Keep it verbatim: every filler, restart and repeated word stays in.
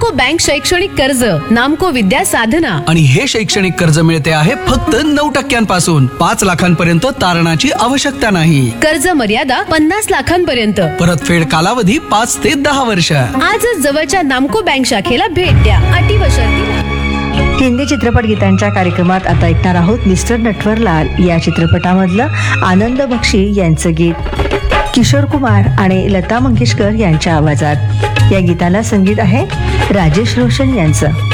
नामको बँक शैक्षणिक कर्ज, नामको विद्या साधना. आणि हे शैक्षणिक कर्ज मिळते आहे फक्त नऊ टक्क्यांपासून. पाच लाखांपर्यंत तारणाची आवश्यकता नाही. कर्ज मर्यादा पन्नास लाखांपर्यंत. परतफेड कालावधी पाच ते दहा वर्ष. आजच जवळच्या नामको बँक शाखेला भेट द्या. अटी व शर्ती. हिंदी चित्रपट गीतांच्या कार्यक्रमात आता ऐकणार आहोत मिस्टर नटवरलाल या चित्रपटामधलं आनंद बक्षी यांचं गीत. किशोर कुमार आणि लता मंगेशकर यांच्या आवाजात. या गीताला संगीत आहे राजेश रोशन यांचं.